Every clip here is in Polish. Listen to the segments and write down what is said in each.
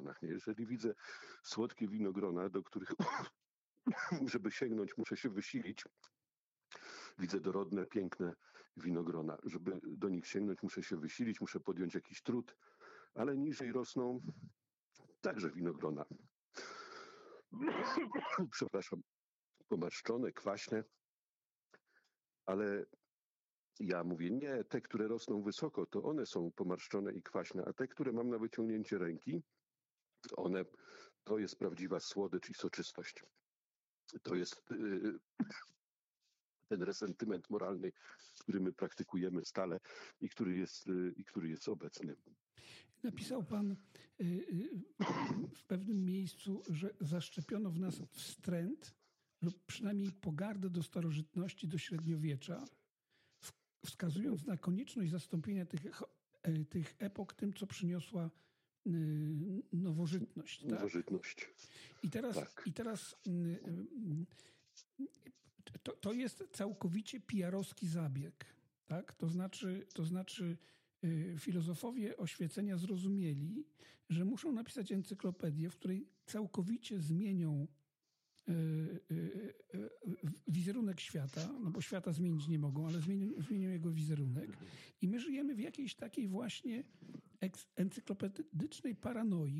winogronach. Nie? Jeżeli widzę słodkie winogrona, do których żeby sięgnąć, muszę się wysilić. Widzę dorodne, piękne winogrona. Żeby do nich sięgnąć, muszę się wysilić, muszę podjąć jakiś trud, ale niżej rosną także winogrona. Przepraszam, pomarszczone, kwaśne, ale ja mówię, nie, te, które rosną wysoko, to one są pomarszczone i kwaśne, a te, które mam na wyciągnięcie ręki, to jest prawdziwa słodycz i soczystość. To jest ten resentyment moralny, który my praktykujemy stale i który jest obecny. Napisał pan w pewnym miejscu, że zaszczepiono w nas wstręt lub przynajmniej pogardę do starożytności, do średniowiecza, wskazując na konieczność zastąpienia tych epok tym, co przyniosła nowożytność. Tak? Nowożytność. I teraz to jest całkowicie PR-owski zabieg. Tak? To znaczy filozofowie oświecenia zrozumieli, że muszą napisać encyklopedię, w której całkowicie zmienią wizerunek świata, no bo świata zmienić nie mogą, ale zmienią jego wizerunek. I my żyjemy w jakiejś takiej właśnie encyklopedycznej paranoi,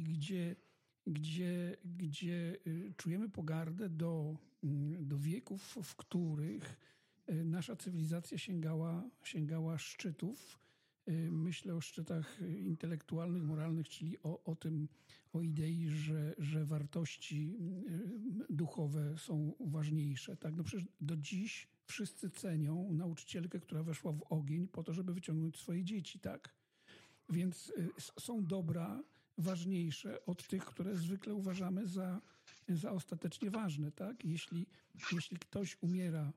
gdzie czujemy pogardę do wieków, w których nasza cywilizacja sięgała szczytów. Myślę o szczytach intelektualnych, moralnych, czyli o idei, że wartości duchowe są ważniejsze. Tak? No przecież do dziś wszyscy cenią nauczycielkę, która weszła w ogień po to, żeby wyciągnąć swoje dzieci. Tak? Więc są dobra ważniejsze od tych, które zwykle uważamy za ostatecznie ważne. Tak? Jeśli ktoś umiera,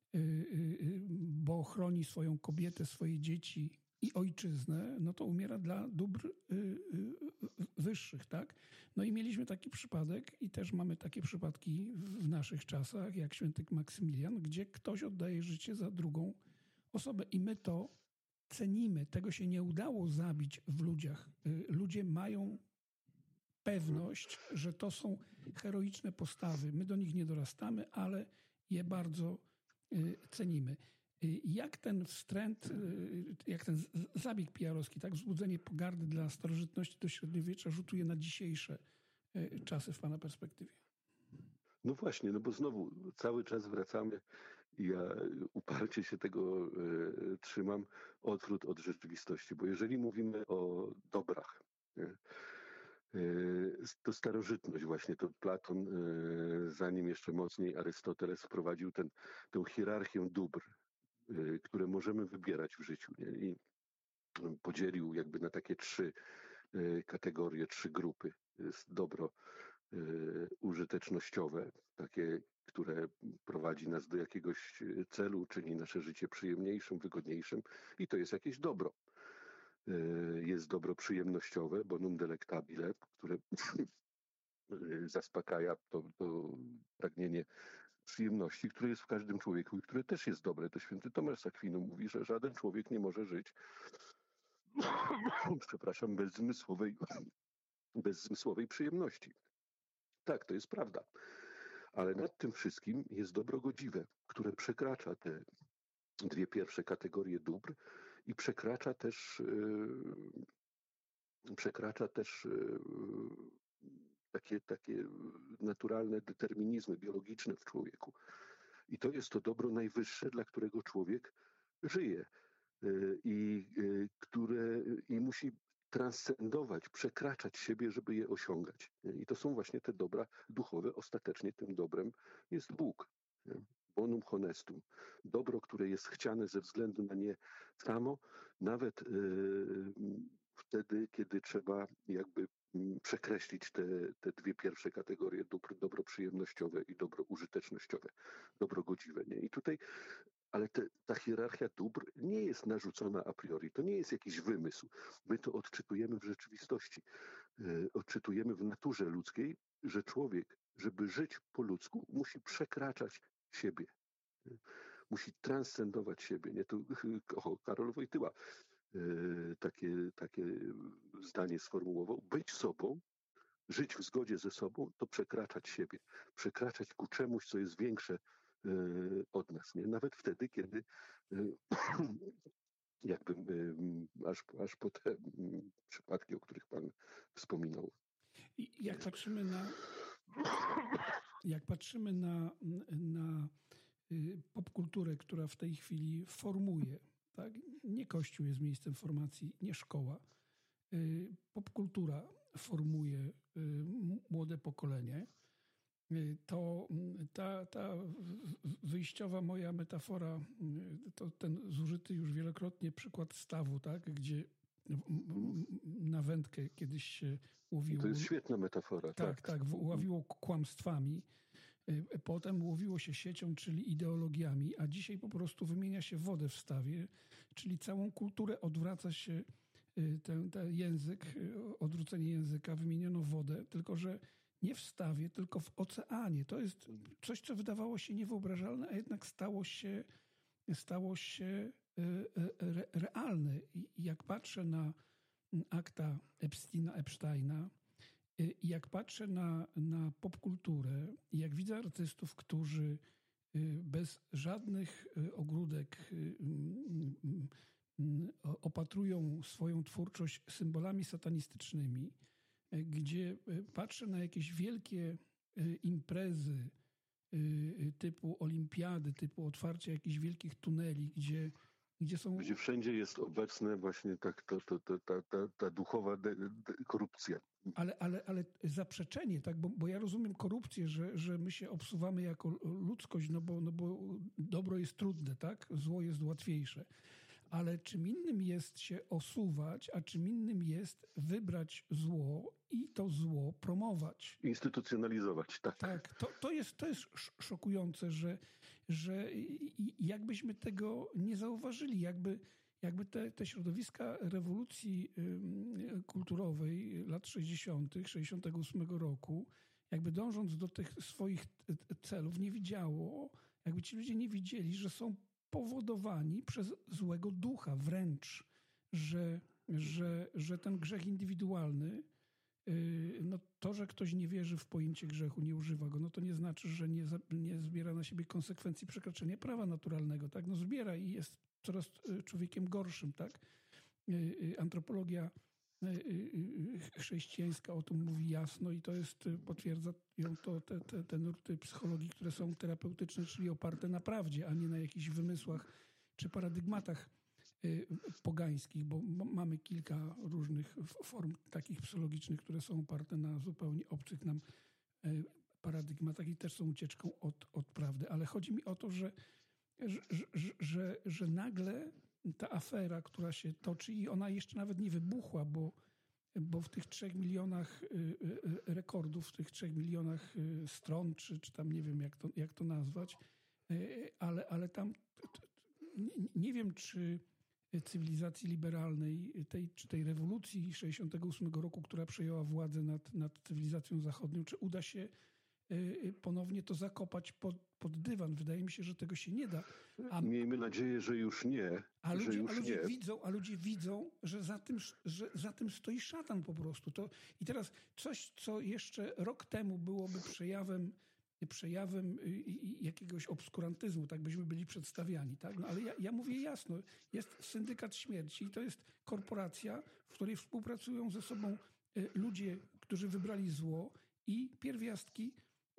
bo chroni swoją kobietę, swoje dzieci i ojczyznę, no to umiera dla dóbr wyższych, tak? No i mieliśmy taki przypadek i też mamy takie przypadki w naszych czasach, jak święty Maksymilian, gdzie ktoś oddaje życie za drugą osobę i my to cenimy. Tego się nie udało zabić w ludziach. Ludzie mają pewność, że to są heroiczne postawy. My do nich nie dorastamy, ale je bardzo cenimy. Jak ten wstręt, jak ten zabieg PR-owski, tak, wzbudzenie pogardy dla starożytności do średniowiecza rzutuje na dzisiejsze czasy w pana perspektywie? No właśnie, no bo znowu cały czas wracamy i ja uparcie się tego trzymam, odwrót od rzeczywistości, bo jeżeli mówimy o dobrach, to starożytność właśnie, to Platon, zanim jeszcze mocniej Arystoteles wprowadził tę hierarchię dóbr, które możemy wybierać w życiu. Nie? I podzielił jakby na takie trzy kategorie, trzy grupy. Jest dobro użytecznościowe, takie, które prowadzi nas do jakiegoś celu, czyni nasze życie przyjemniejszym, wygodniejszym i to jest jakieś dobro. Jest dobro przyjemnościowe, bonum delectabile, które zaspokaja to pragnienie przyjemności, które jest w każdym człowieku i które też jest dobre. To święty Tomasz z Akwinu mówi, że żaden człowiek nie może żyć przepraszam, bez zmysłowej przyjemności. Tak, to jest prawda. Ale nad tym wszystkim jest dobro godziwe, które przekracza te dwie pierwsze kategorie dóbr i przekracza też takie naturalne determinizmy biologiczne w człowieku. I to jest to dobro najwyższe, dla którego człowiek żyje i musi transcendować, przekraczać siebie, żeby je osiągać. I to są właśnie te dobra duchowe. Ostatecznie tym dobrem jest Bóg. Bonum honestum. Dobro, które jest chciane ze względu na nie samo, nawet wtedy, kiedy trzeba jakby przekreślić te dwie pierwsze kategorie dóbr, dobro przyjemnościowe i dobro użytecznościowe, dobro godziwe. Nie? I tutaj ale ta hierarchia dóbr nie jest narzucona a priori. To nie jest jakiś wymysł. My to odczytujemy w rzeczywistości. Odczytujemy w naturze ludzkiej, że człowiek, żeby żyć po ludzku, musi przekraczać siebie. Musi transcendować siebie. Nie? Tu Karol Wojtyła takie zdanie sformułował. Być sobą żyć w zgodzie ze sobą, to przekraczać siebie, przekraczać ku czemuś, co jest większe od nas. Nie? Nawet wtedy, kiedy jakby aż po te przypadki, o których Pan wspominał. I jak patrzymy na popkulturę, która w tej chwili formuje, tak? Nie Kościół jest miejscem formacji, nie szkoła. Popkultura formuje młode pokolenie. To ta wyjściowa moja metafora, to ten zużyty już wielokrotnie przykład stawu, tak? Gdzie na wędkę kiedyś się łowiło. To jest świetna metafora. Tak, łowiło kłamstwami. Potem łowiło się siecią, czyli ideologiami, a dzisiaj po prostu wymienia się wodę w stawie, czyli całą kulturę odwraca się ten język, odwrócenie języka, wymieniono wodę, tylko że nie w stawie, tylko w oceanie. To jest coś, co wydawało się niewyobrażalne, a jednak stało się realne. I jak patrzę na akta Epsteina, i jak patrzę na popkulturę, i jak widzę artystów, którzy bez żadnych ogródek opatrują swoją twórczość symbolami satanistycznymi, gdzie patrzę na jakieś wielkie imprezy typu olimpiady, typu otwarcie jakichś wielkich tuneli, gdzie wszędzie jest obecna właśnie ta duchowa korupcja. Ale zaprzeczenie, tak? Bo ja rozumiem korupcję, że my się obsuwamy jako ludzkość, no bo dobro jest trudne, tak? Zło jest łatwiejsze. Ale czym innym jest się osuwać, a czym innym jest wybrać zło i to zło promować. Instytucjonalizować, tak. Tak, to jest szokujące, że jakbyśmy tego nie zauważyli, jakby te środowiska rewolucji kulturowej lat 60., 68 roku, jakby dążąc do tych swoich celów nie widziało, jakby ci ludzie nie widzieli, że są powodowani przez złego ducha wręcz, że ten grzech indywidualny, no to, że ktoś nie wierzy w pojęcie grzechu, nie używa go, no to nie znaczy, że nie zbiera na siebie konsekwencji przekroczenia prawa naturalnego, tak? No zbiera i jest coraz człowiekiem gorszym, tak? Antropologia chrześcijańska o tym mówi jasno i to jest, potwierdza ją te nurty psychologii, które są terapeutyczne, czyli oparte na prawdzie, a nie na jakichś wymysłach czy paradygmatach pogańskich, bo mamy kilka różnych form takich psychologicznych, które są oparte na zupełnie obcych nam paradygmatach i też są ucieczką od prawdy. Ale chodzi mi o to, że nagle ta afera, która się toczy i ona jeszcze nawet nie wybuchła, bo w tych 3 milionach rekordów, w tych 3 milionach stron, czy tam nie wiem jak to nazwać, ale tam nie wiem, czy cywilizacji liberalnej, tej rewolucji 68 roku, która przejęła władzę nad cywilizacją zachodnią, czy uda się ponownie to zakopać pod dywan. Wydaje mi się, że tego się nie da. Miejmy nadzieję, że już nie. A ludzie widzą, że za tym stoi szatan po prostu. I teraz coś, co jeszcze rok temu byłoby przejawem jakiegoś obskurantyzmu, tak byśmy byli przedstawiani. Tak? No, ale ja mówię jasno, jest syndykat śmierci i to jest korporacja, w której współpracują ze sobą ludzie, którzy wybrali zło i pierwiastki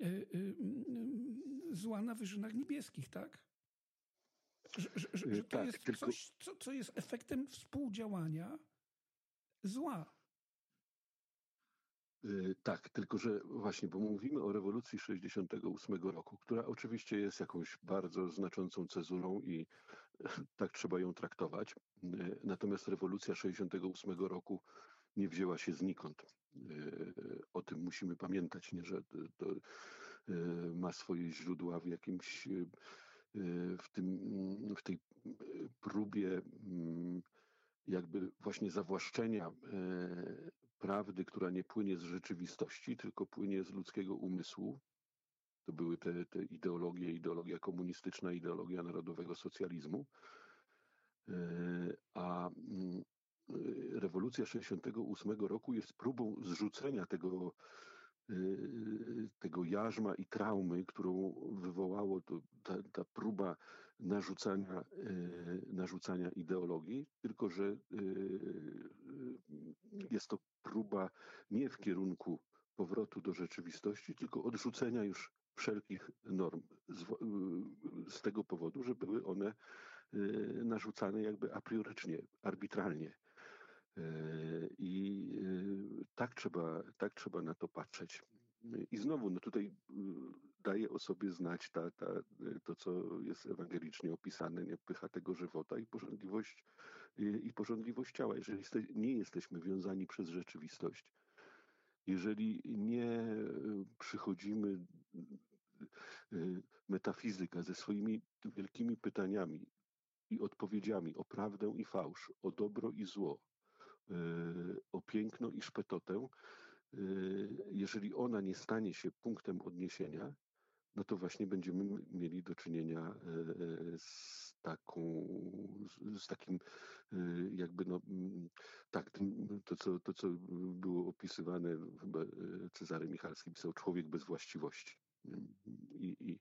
zła na wyżynach niebieskich, tak? Że to jest coś, co jest efektem współdziałania zła. Tak, tylko że właśnie, bo mówimy o rewolucji 68 roku, która oczywiście jest jakąś bardzo znaczącą cezurą i tak trzeba ją traktować. Natomiast rewolucja 68 roku nie wzięła się znikąd. O tym musimy pamiętać, nie, że to ma swoje źródła w jakimś w tej próbie jakby właśnie zawłaszczenia prawdy, która nie płynie z rzeczywistości, tylko płynie z ludzkiego umysłu. To były te ideologie, ideologia komunistyczna, ideologia narodowego socjalizmu. rewolucja 68 roku jest próbą zrzucenia tego jarzma i traumy, którą wywołało ta próba narzucania ideologii, tylko że jest to próba nie w kierunku powrotu do rzeczywistości, tylko odrzucenia już wszelkich norm z tego powodu, że były one narzucane jakby apriorycznie, arbitralnie. I tak trzeba na to patrzeć. I znowu, no tutaj daje o sobie znać to, co jest ewangelicznie opisane, nie? Pycha tego żywota i pożądliwość ciała. Jeżeli nie jesteśmy wiązani przez rzeczywistość, jeżeli nie przychodzimy metafizyka ze swoimi wielkimi pytaniami i odpowiedziami o prawdę i fałsz, o dobro i zło, o piękno i szpetotę, jeżeli ona nie stanie się punktem odniesienia, no to właśnie będziemy mieli do czynienia z takim jakby tak, to co było opisywane, chyba Cezary Michalski pisał, człowiek bez właściwości. I,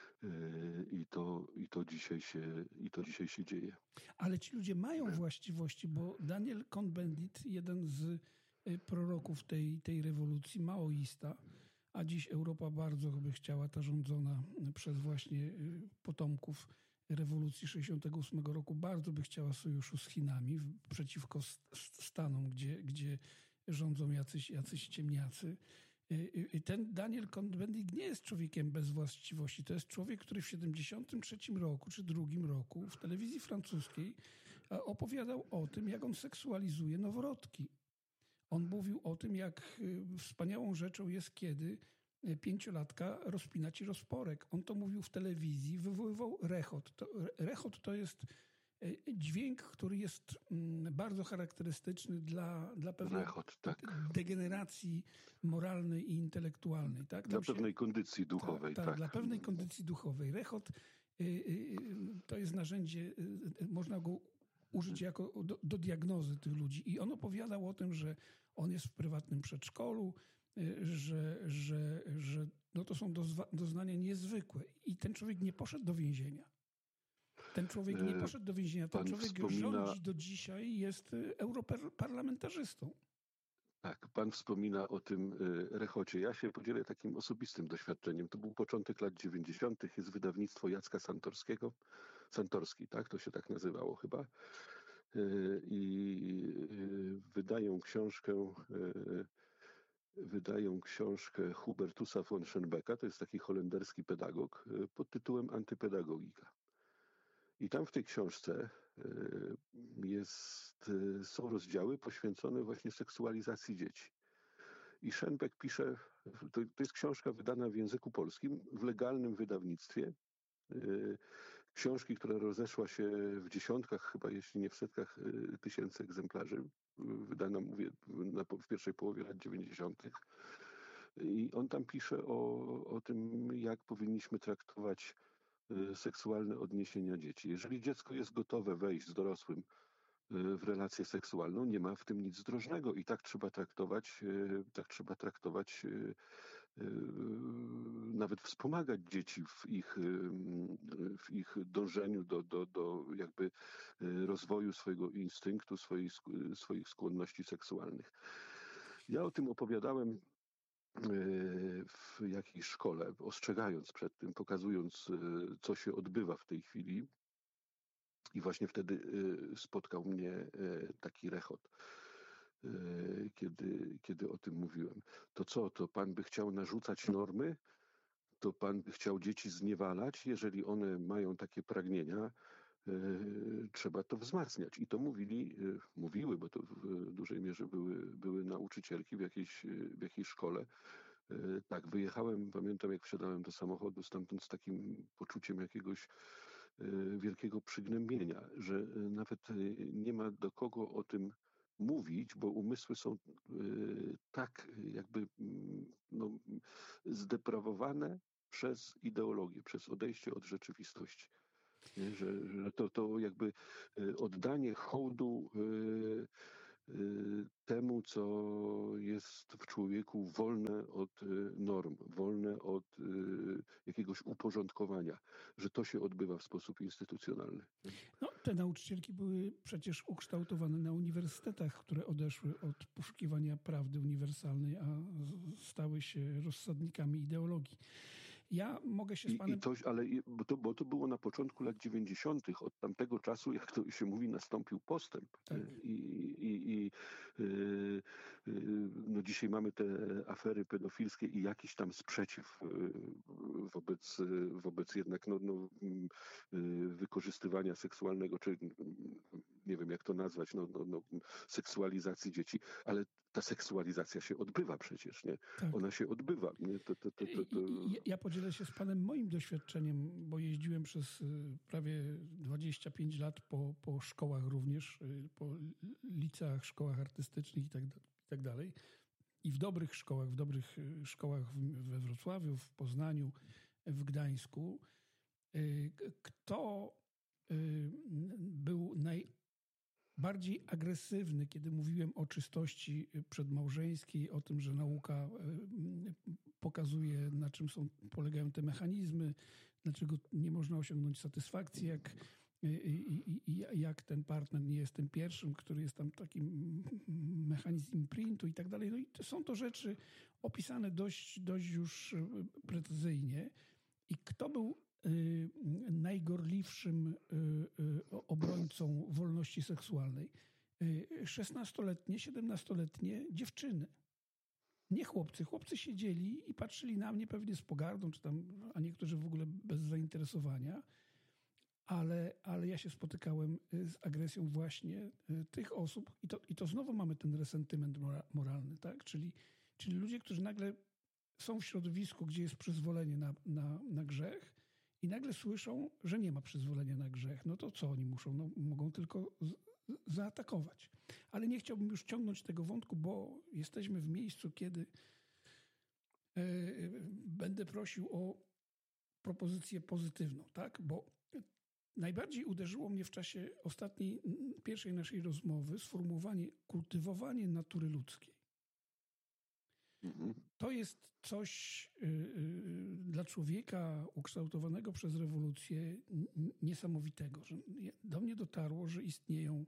i to dzisiaj się dzieje. Ale ci ludzie mają właściwości, bo Daniel Cohn-Bendit, jeden z proroków tej rewolucji, maoista, a dziś Europa bardzo by chciała, ta rządzona przez właśnie potomków rewolucji 68 roku, bardzo by chciała sojuszu z Chinami przeciwko Stanom, gdzie rządzą jacyś ciemniacy. Ten Daniel Cohn-Bendit nie jest człowiekiem bez właściwości. To jest człowiek, który w 73 roku czy drugim roku w telewizji francuskiej opowiadał o tym, jak on seksualizuje noworodki. On mówił o tym, jak wspaniałą rzeczą jest, kiedy 5-latka rozpina ci rozporek. On to mówił w telewizji, wywoływał rechot. Rechot to jest dźwięk, który jest bardzo charakterystyczny dla pewnej degeneracji moralnej i intelektualnej. Tak? Dla pewnej kondycji duchowej. Tak, dla pewnej kondycji duchowej. Rechot to jest narzędzie, można go użyć jako do diagnozy tych ludzi. I on opowiadał o tym, że on jest w prywatnym przedszkolu, że no to są doznania niezwykłe. I ten człowiek nie poszedł do więzienia. Ten człowiek nie poszedł do więzienia. Ten człowiek rządzi do dzisiaj, jest europarlamentarzystą. Tak, pan wspomina o tym rechocie. Ja się podzielę takim osobistym doświadczeniem. To był początek lat 90. Jest wydawnictwo Jacka Santorskiego. Santorski, tak? To się tak nazywało chyba. I wydają książkę Hubertusa von Schönbecka. To jest taki holenderski pedagog pod tytułem Antypedagogika. I tam w tej książce są rozdziały poświęcone właśnie seksualizacji dzieci. I Schönbeck pisze, to jest książka wydana w języku polskim, w legalnym wydawnictwie. Książki, która rozeszła się w dziesiątkach, chyba jeśli nie w setkach tysięcy egzemplarzy, wydana, mówię, w pierwszej połowie lat 90. I on tam pisze o tym, jak powinniśmy traktować seksualne odniesienia dzieci. Jeżeli dziecko jest gotowe wejść z dorosłym w relację seksualną, nie ma w tym nic zdrożnego i tak trzeba traktować, nawet wspomagać dzieci w ich dążeniu do jakby rozwoju swojego instynktu, swoich skłonności seksualnych. Ja o tym opowiadałem w jakiejś szkole, ostrzegając przed tym, pokazując, co się odbywa w tej chwili. I właśnie wtedy spotkał mnie taki rechot, kiedy o tym mówiłem. To co, to pan by chciał narzucać normy? To pan by chciał dzieci zniewalać? Jeżeli one mają takie pragnienia, trzeba to wzmacniać. I to mówiły, bo to w dużej mierze były nauczycielki w jakiejś szkole. Tak, wyjechałem, pamiętam jak wsiadałem do samochodu stamtąd z takim poczuciem jakiegoś wielkiego przygnębienia, że nawet nie ma do kogo o tym mówić, bo umysły są tak jakby zdeprawowane przez ideologię, przez odejście od rzeczywistości. Nie? Że to jakby oddanie hołdu temu, co jest w człowieku wolne od norm, wolne od jakiegoś uporządkowania, że to się odbywa w sposób instytucjonalny. No, te nauczycielki były przecież ukształtowane na uniwersytetach, które odeszły od poszukiwania prawdy uniwersalnej, a stały się rozsadnikami ideologii. Ja mogę się z panem... Bo to było na początku lat 90. Od tamtego czasu, jak to się mówi, nastąpił postęp. Tak. No dzisiaj mamy te afery pedofilskie i jakiś tam sprzeciw wobec jednak wykorzystywania seksualnego, czy nie wiem jak to nazwać, seksualizacji dzieci, ale ta seksualizacja się odbywa przecież, nie? Tak. Ona się odbywa. Nie? Ja podzielę się z panem moim doświadczeniem, bo jeździłem przez prawie 25 lat po szkołach również, po liceach, szkołach artystycznych i tak dalej. I w dobrych szkołach we Wrocławiu, w Poznaniu, w Gdańsku. Kto był najbardziej agresywny, kiedy mówiłem o czystości przedmałżeńskiej, o tym, że nauka pokazuje, na czym polegają te mechanizmy, dlaczego nie można osiągnąć satysfakcji, jak ten partner nie jest tym pierwszym, który jest tam takim mechanizm imprintu i tak dalej. No i są to rzeczy opisane dość już precyzyjnie. I kto był najgorliwszym obrońcą wolności seksualnej? 16-letnie, 17-letnie dziewczyny. Nie chłopcy. Chłopcy siedzieli i patrzyli na mnie pewnie z pogardą, a niektórzy w ogóle bez zainteresowania. Ale ja się spotykałem z agresją właśnie tych osób i to znowu mamy ten resentyment moralny, tak? Czyli ludzie, którzy nagle są w środowisku, gdzie jest przyzwolenie na grzech i nagle słyszą, że nie ma przyzwolenia na grzech. No to co oni muszą? No, mogą tylko zaatakować. Ale nie chciałbym już ciągnąć tego wątku, bo jesteśmy w miejscu, kiedy będę prosił o propozycję pozytywną, tak? Bo najbardziej uderzyło mnie w czasie pierwszej naszej rozmowy sformułowanie kultywowanie natury ludzkiej. To jest coś dla człowieka ukształtowanego przez rewolucję niesamowitego. Że do mnie dotarło, że istnieją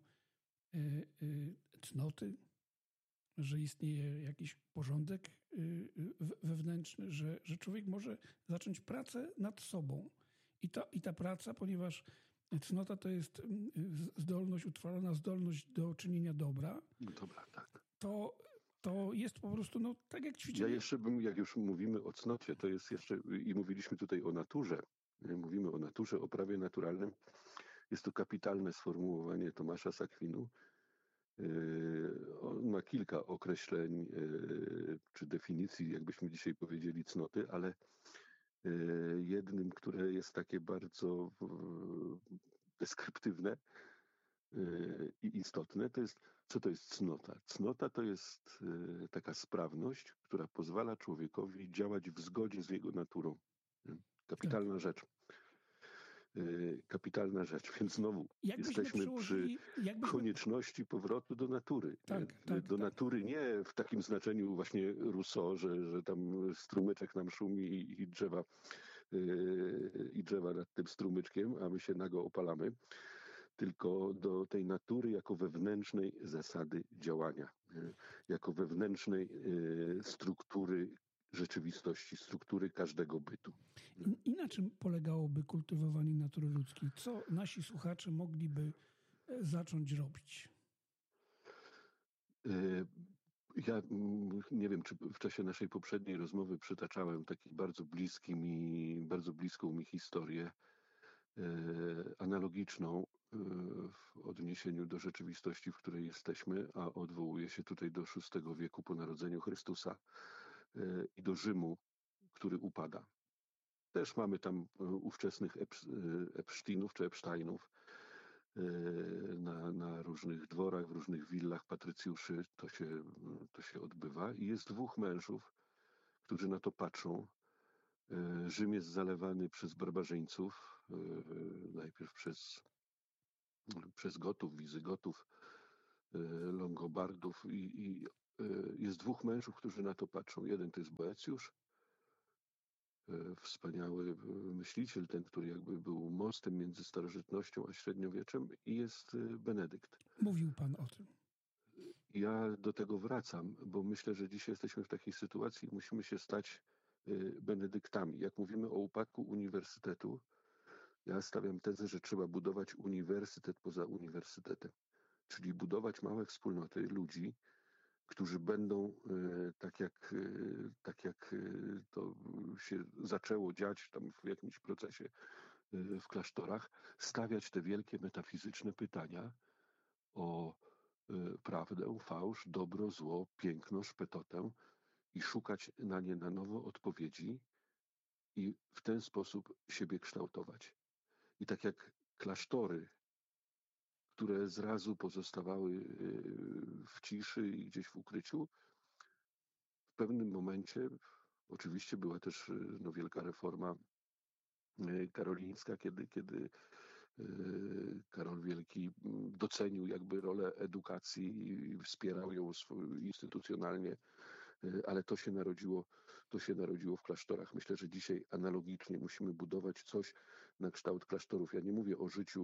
cnoty, że istnieje jakiś porządek wewnętrzny, że człowiek może zacząć pracę nad sobą. I ta praca, ponieważ cnota to jest utrwalona zdolność do czynienia dobra. Dobra, tak. To jest po prostu, tak jak ćwiczenie. Ja jeszcze jak już mówimy o cnocie, to jest jeszcze, i mówiliśmy tutaj o naturze, mówimy o naturze, o prawie naturalnym. Jest to kapitalne sformułowanie Tomasza z Akwinu. On ma kilka określeń czy definicji, jakbyśmy dzisiaj powiedzieli, cnoty, ale jednym, które jest takie bardzo deskryptywne i istotne, to jest, co to jest cnota? Cnota to jest taka sprawność, która pozwala człowiekowi działać w zgodzie z jego naturą. Kapitalna rzecz. Kapitalna rzecz, więc znowu jesteśmy przy konieczności powrotu do natury. Do natury nie w takim znaczeniu właśnie Rousseau, że tam strumyczek nam szumi i drzewa nad tym strumyczkiem, a my się nago opalamy, tylko do tej natury jako wewnętrznej zasady działania, jako wewnętrznej struktury rzeczywistości, struktury każdego bytu. I na czym polegałoby kultywowanie natury ludzkiej? Co nasi słuchacze mogliby zacząć robić? Ja nie wiem, czy w czasie naszej poprzedniej rozmowy przytaczałem taki bardzo bliską mi historię analogiczną w odniesieniu do rzeczywistości, w której jesteśmy, a odwołuje się tutaj do VI wieku po narodzeniu Chrystusa i do Rzymu, który upada. Też mamy tam ówczesnych Epsztinów czy Epsteinów na różnych dworach, w różnych willach patrycjuszy. To się odbywa i jest dwóch mężów, którzy na to patrzą Rzym jest zalewany przez barbarzyńców, najpierw przez Gotów, Wizygotów, Longobardów i jest dwóch mężów, którzy na to patrzą. Jeden to jest Boecjusz, wspaniały myśliciel, ten, który jakby był mostem między starożytnością a średniowieczem, i jest Benedykt. Mówił pan o tym. Ja do tego wracam, bo myślę, że dzisiaj jesteśmy w takiej sytuacji, musimy się stać benedyktami. Jak mówimy o upadku uniwersytetu, ja stawiam tezę, że trzeba budować uniwersytet poza uniwersytetem, czyli budować małe wspólnoty ludzi, którzy będą, tak jak to się zaczęło dziać tam w jakimś procesie w klasztorach, stawiać te wielkie metafizyczne pytania o prawdę, fałsz, dobro, zło, piękno, szpetotę i szukać na nie na nowo odpowiedzi i w ten sposób siebie kształtować. I tak jak klasztory, które zrazu pozostawały w ciszy i gdzieś w ukryciu, w pewnym momencie, oczywiście była też wielka reforma karolińska, kiedy Karol Wielki docenił jakby rolę edukacji i wspierał ją instytucjonalnie, ale to się narodziło w klasztorach. Myślę, że dzisiaj analogicznie musimy budować coś na kształt klasztorów. Ja nie mówię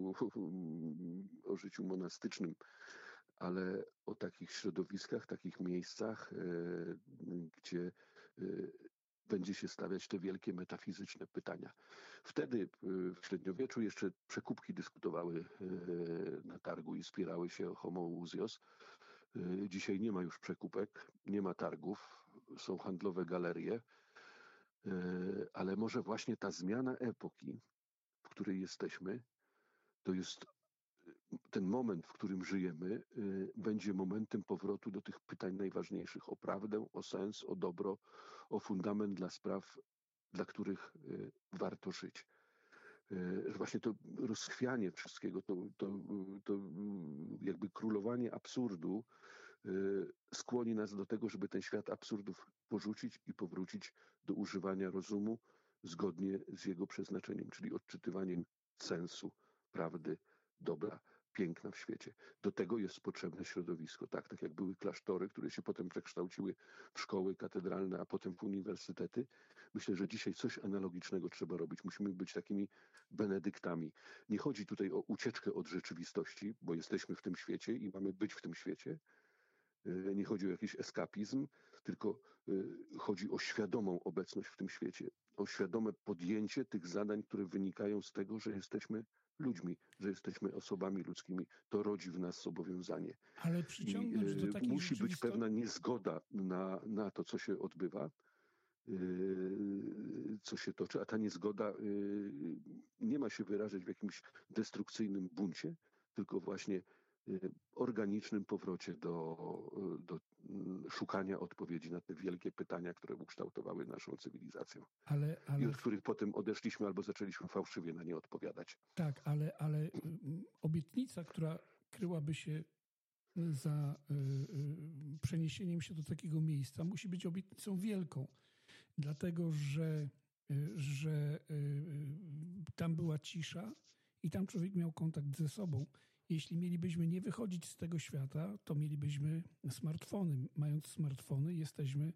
o życiu monastycznym, ale o takich środowiskach, takich miejscach, gdzie będzie się stawiać te wielkie metafizyczne pytania. Wtedy w średniowieczu jeszcze przekupki dyskutowały na targu i spierały się o homoousios. Dzisiaj nie ma już przekupek, nie ma targów, są handlowe galerie, ale może właśnie ta zmiana epoki, w której jesteśmy, to jest ten moment, w którym żyjemy, będzie momentem powrotu do tych pytań najważniejszych o prawdę, o sens, o dobro, o fundament dla spraw, dla których warto żyć. Właśnie to rozchwianie wszystkiego, to jakby królowanie absurdu skłoni nas do tego, żeby ten świat absurdów porzucić i powrócić do używania rozumu zgodnie z jego przeznaczeniem, czyli odczytywaniem sensu, prawdy, dobra, piękna w świecie. Do tego jest potrzebne środowisko, tak jak były klasztory, które się potem przekształciły w szkoły katedralne, a potem w uniwersytety. Myślę, że dzisiaj coś analogicznego trzeba robić. Musimy być takimi benedyktami. Nie chodzi tutaj o ucieczkę od rzeczywistości, bo jesteśmy w tym świecie i mamy być w tym świecie. Nie chodzi o jakiś eskapizm, tylko chodzi o świadomą obecność w tym świecie, o świadome podjęcie tych zadań, które wynikają z tego, że jesteśmy ludźmi, że jesteśmy osobami ludzkimi. To rodzi w nas zobowiązanie. Ale przyciągnąć do takiej musi być pewna niezgoda na to, co się odbywa, co się toczy, a ta niezgoda nie ma się wyrażać w jakimś destrukcyjnym buncie, tylko właśnie organicznym powrocie do szukania odpowiedzi na te wielkie pytania, które ukształtowały naszą cywilizację. I od których potem odeszliśmy albo zaczęliśmy fałszywie na nie odpowiadać. Tak, ale obietnica, która kryłaby się za przeniesieniem się do takiego miejsca, musi być obietnicą wielką, dlatego że tam była cisza i tam człowiek miał kontakt ze sobą. Jeśli mielibyśmy nie wychodzić z tego świata, to mielibyśmy smartfony. Mając smartfony, jesteśmy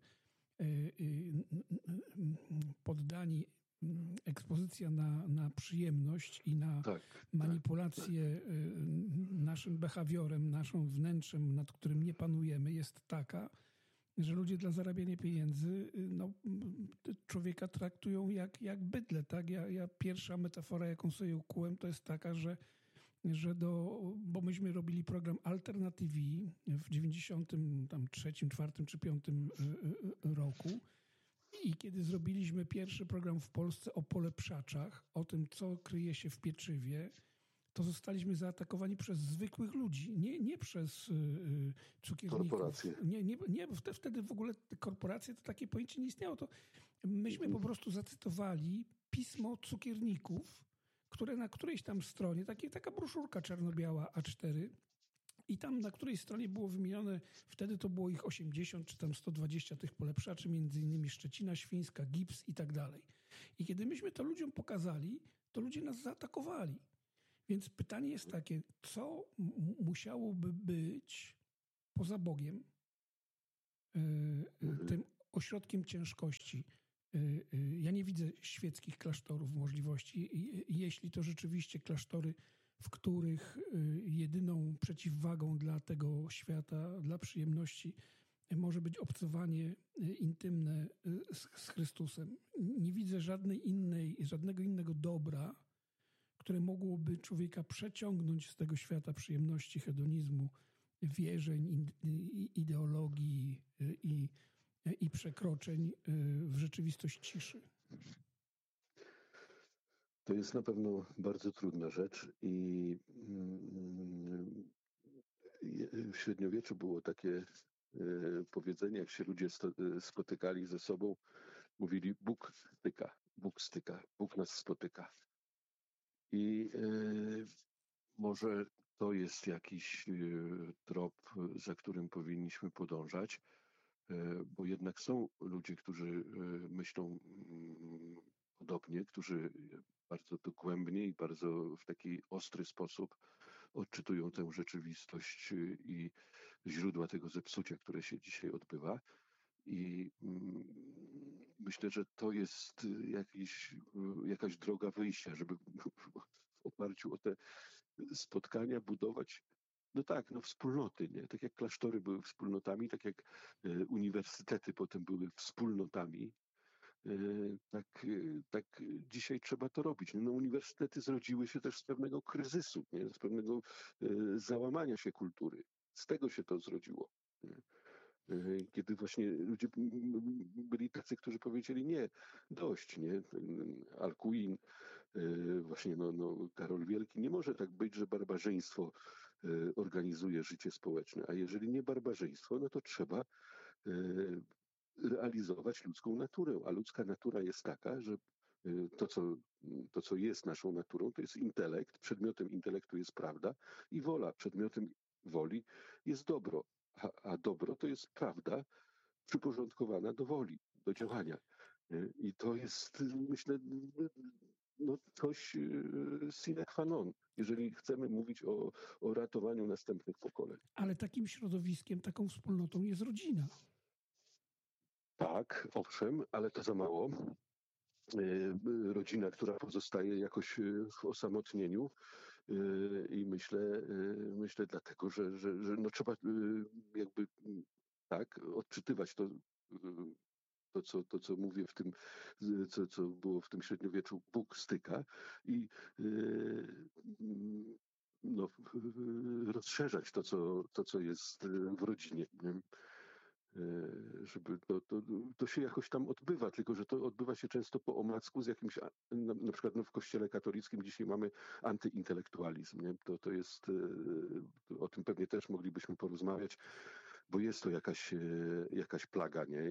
poddani ekspozycja na przyjemność i na manipulację naszym behawiorem, naszym wnętrzem, nad którym nie panujemy, jest taka, że ludzie dla zarabiania pieniędzy człowieka traktują jak bydlę. Tak? Ja pierwsza metafora, jaką sobie ukułem, to jest taka, że bo myśmy robili program Alternative w 93, 4 czy 5 roku i kiedy zrobiliśmy pierwszy program w Polsce o polepszaczach, o tym, co kryje się w pieczywie, to zostaliśmy zaatakowani przez zwykłych ludzi, nie przez cukierników. Korporacje. Nie, bo wtedy w ogóle korporacje, to takie pojęcie nie istniało. To myśmy po prostu zacytowali pismo cukierników, które na którejś tam stronie, taka broszurka czarno-biała A4 i tam na której stronie było wymienione, wtedy to było ich 80 czy tam 120 tych polepszaczy, między innymi Szczecina Świńska, Gips i tak dalej. I kiedy myśmy to ludziom pokazali, to ludzie nas zaatakowali. Więc pytanie jest takie, co musiałoby być poza Bogiem, tym ośrodkiem ciężkości. Ja nie widzę świeckich klasztorów możliwości. Jeśli to rzeczywiście klasztory, w których jedyną przeciwwagą dla tego świata, dla przyjemności może być obcowanie intymne z Chrystusem. Nie widzę żadnego innego dobra, które mogłoby człowieka przeciągnąć z tego świata przyjemności, hedonizmu, wierzeń, ideologii i przekroczeń w rzeczywistość ciszy. To jest na pewno bardzo trudna rzecz i w średniowieczu było takie powiedzenie, jak się ludzie spotykali ze sobą, mówili Bóg styka, Bóg nas spotyka. I może to jest jakiś trop, za którym powinniśmy podążać, bo jednak są ludzie, którzy myślą podobnie, którzy bardzo dogłębnie i bardzo w taki ostry sposób odczytują tę rzeczywistość i źródła tego zepsucia, które się dzisiaj odbywa. I myślę, że to jest jakaś droga wyjścia, żeby w oparciu o te spotkania budować wspólnoty, nie? Tak jak klasztory były wspólnotami, tak jak uniwersytety potem były wspólnotami, tak dzisiaj trzeba to robić. No, uniwersytety zrodziły się też z pewnego kryzysu, nie? Z pewnego załamania się kultury. Z tego się to zrodziło. Nie? Kiedy właśnie ludzie byli tacy, którzy powiedzieli nie, dość, nie? Alcuin, właśnie Karol Wielki, nie może tak być, że barbarzyństwo organizuje życie społeczne, a jeżeli nie barbarzyństwo, no to trzeba realizować ludzką naturę, a ludzka natura jest taka, że to, co jest naszą naturą, to jest intelekt, przedmiotem intelektu jest prawda i wola, przedmiotem woli jest dobro, a dobro to jest prawda przyporządkowana do woli, do działania. I to jest, myślę, coś sine qua non, jeżeli chcemy mówić o ratowaniu następnych pokoleń. Ale takim środowiskiem, taką wspólnotą jest rodzina. Tak, owszem, ale to za mało. Rodzina, która pozostaje jakoś w osamotnieniu i myślę dlatego, że trzeba jakby tak odczytywać to, co mówię w tym, co było w tym średniowieczu, Bóg styka i rozszerzać to, co jest w rodzinie. Żeby to się jakoś tam odbywa, tylko że to odbywa się często po omacku z jakimś, na przykład w Kościele katolickim dzisiaj mamy antyintelektualizm. Nie? To jest, o tym pewnie też moglibyśmy porozmawiać, bo jest to jakaś plaga, nie?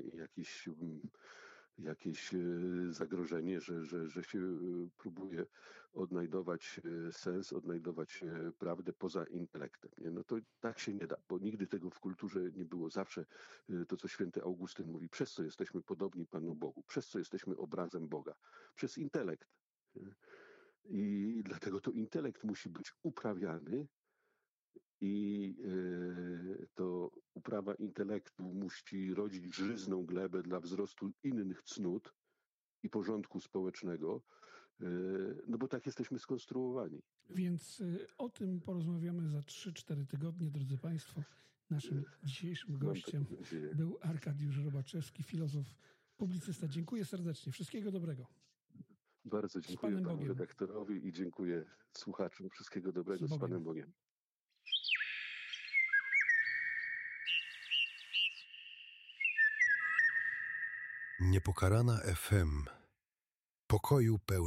Jakieś zagrożenie, że się próbuje odnajdować sens, odnajdować prawdę poza intelektem. Nie? No to tak się nie da, bo nigdy tego w kulturze nie było. Zawsze to, co święty Augustyn mówi, przez co jesteśmy podobni Panu Bogu, przez co jesteśmy obrazem Boga, przez intelekt. I dlatego to intelekt musi być uprawiany i to uprawa intelektu musi rodzić żyzną glebę dla wzrostu innych cnót i porządku społecznego, no bo tak jesteśmy skonstruowani. Więc o tym porozmawiamy za 3-4 tygodnie, drodzy Państwo. Naszym dzisiejszym gościem był Arkadiusz Robaczewski, filozof, publicysta. Dziękuję serdecznie. Wszystkiego dobrego. Bardzo dziękuję panu redaktorowi i dziękuję słuchaczom. Wszystkiego dobrego. Z Panem Bogiem. Niepokalana FM. Pokoju pełen.